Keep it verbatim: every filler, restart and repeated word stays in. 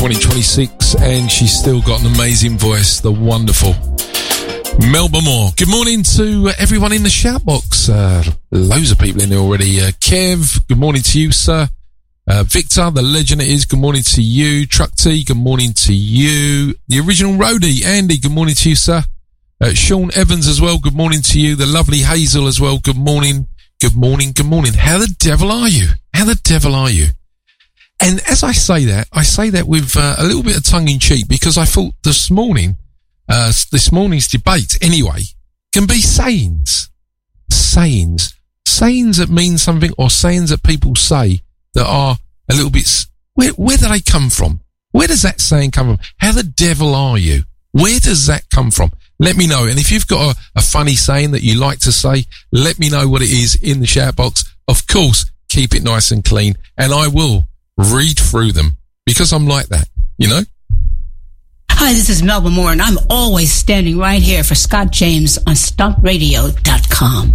twenty twenty-six, and she's still got an amazing voice, the wonderful Melba Moore. Good morning to everyone in the shout box. Uh, loads of people in there already. Uh, Kev, good morning to you, sir. Uh, Victor, the legend it is, good morning to you. Truck T, good morning to you. The original roadie, Andy, good morning to you, sir. Uh, Sean Evans as well, good morning to you. The lovely Hazel as well, good morning. Good morning, good morning. How the devil are you? How the devil are you? And as I say that, I say that with uh, a little bit of tongue in cheek, because I thought this morning, uh, this morning's debate anyway, can be sayings. Sayings. Sayings that mean something, or sayings that people say that are a little bit, where, where do they come from? Where does that saying come from? How the devil are you? Where does that come from? Let me know. And if you've got a, a funny saying that you like to say, let me know what it is in the shout box. Of course, keep it nice and clean, and I will read through them, because I'm like that, you know? Hi, this is Melba Moore, and I'm always standing right here for Scott James on stomp radio dot com.